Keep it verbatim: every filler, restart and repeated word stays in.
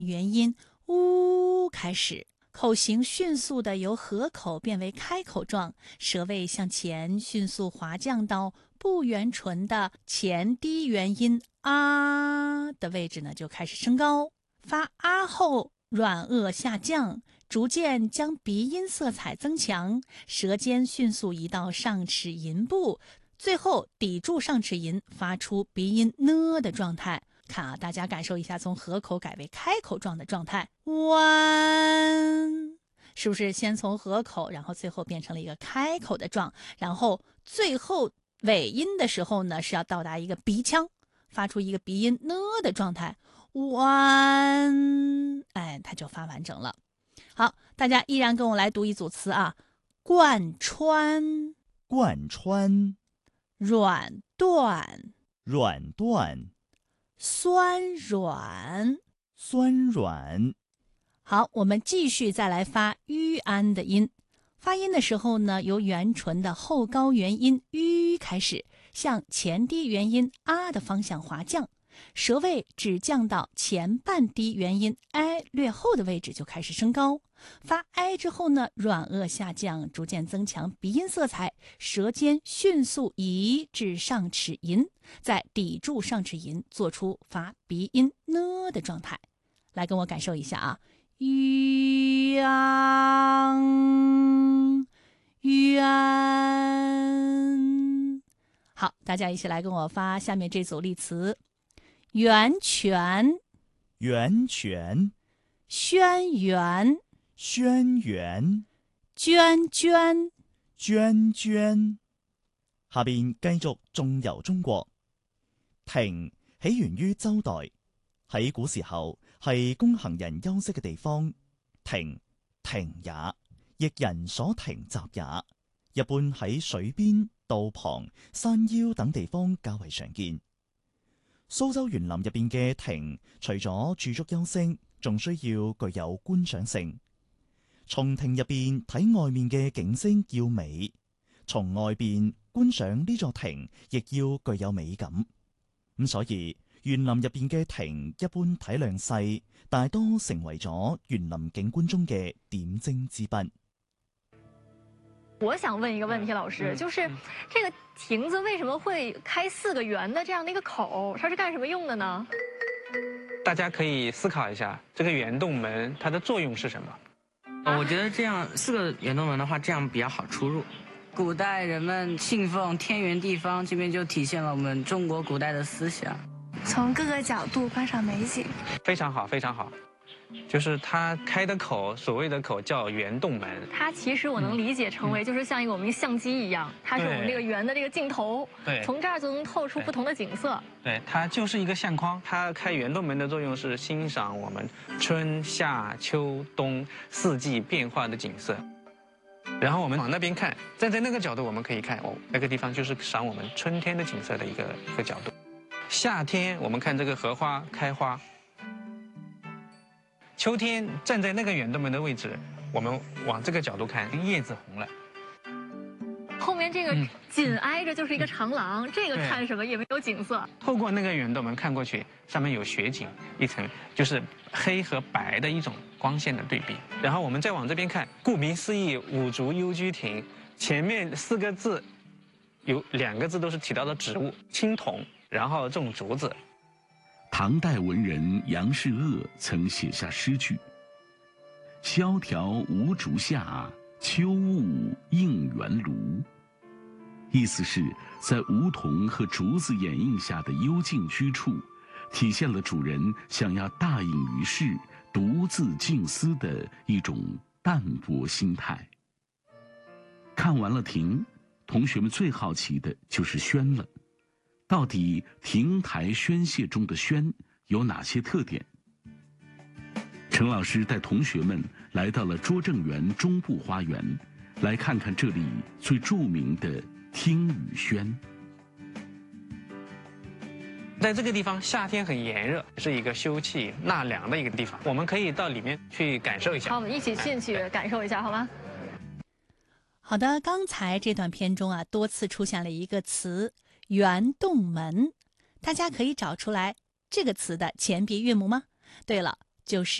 元音呜开始，口型迅速的由合口变为开口状，舌位向前迅速滑降到不圆唇的前低元音啊的位置呢，就开始升高。发啊后软腭下降，逐渐将鼻音色彩增强，舌尖迅速移到上齿龈部，最后抵住上齿龈，发出鼻音呢的状态。看啊，大家感受一下从合口改为开口状的状态。弯，是不是先从合口，然后最后变成了一个开口的状，然后最后尾音的时候呢，是要到达一个鼻腔，发出一个鼻音呢的状态。弯，哎，它就发完整了。好，大家依然跟我来读一组词啊：贯穿、 贯穿、 软断、 软断、 酸软、 酸软。 好，我们继续再来发吁安的音。发音的时候呢，由元唇的后高元音吁开始，向前低元音啊的方向滑降。舌位只降到前半低元音 i 略后的位置就开始升高。发 i 之后呢，软腭下降，逐渐增强鼻音色彩，舌尖迅速移至上齿龈，再抵住上齿龈，做出发鼻音呢的状态。来跟我感受一下啊，吁安。好，大家一起来跟我发下面这组例词：源泉、 源泉、 轩辕、 轩辕、 涓涓、 涓涓。下邊繼續縱遊中國。庭起源於周代，喺古時候係供行人休息嘅地方。庭，亭也，亦人所停集也。一般喺水邊、道旁、山腰等地方較為常見。蘇州園林入邊嘅亭，除咗駐足休息，仲需要具有觀賞性。從亭入邊睇外面嘅景色要美，從外邊觀賞呢座亭亦要具有美感。咁所以園林入邊嘅亭一般體量細，大多成為咗園林景觀中嘅點睛之筆。 我想问一个问题，老师，就是这个亭子为什么会开四个圆的这样的一个口？它是干什么用的呢？ 大家可以思考一下，这个圆洞门它的作用是什么？ 呃，我觉得这样四个圆洞门的话，这样比较好出入。 古代人们信奉天圆地方，这边就体现了我们中国古代的思想。 从各个角度观赏美景， 非常好，非常好。就是它开的口，所谓的口叫圆洞门。 它其实我能理解成为，就是像一个我们一个相机一样，它是我们这个圆的这个镜头， 对， 从这儿就能透出不同的景色。 对，它就是一个相框。它开圆洞门的作用是欣赏我们春夏秋冬四季变化的景色。然后我们往那边看，站在那个角度，我们可以看哦，那个地方就是赏我们春天的景色的一个一个角度。夏天我们看这个荷花开花。秋天站在那个圆洞门的位置，我们往这个角度看，叶子红了。 后面这个紧挨着就是一个长廊，嗯、这个看什么也没有景色。 透过那个圆洞门看过去，上面有雪景一层，就是黑和白的一种光线的对比。然后我们再往这边看，顾名思义，五竹幽居亭，前面四个字，有两个字都是提到的植物青桐，然后种竹子。 唐代文人杨士鄂曾写下诗句：“萧条无竹下，秋雾映园庐。”意思是在梧桐和竹子掩映下的幽静居处，体现了主人想要大隐于世、独自静思的一种淡泊心态。看完了亭，同学们最好奇的就是轩了。到底亭台轩榭中的轩有哪些特点？陈老师带同学们来到了拙政园中部花园，来看看这里最著名的听雨轩。 在这个地方，夏天很炎热，是一个休憩纳凉的一个地方。我们可以到里面去感受一下。 好，我们一起进去感受一下，好吗？ 好的，刚才这段片中啊，多次出现了一个词“圆洞门”，大家可以找出来这个词的前鼻韵母吗？对了， 就是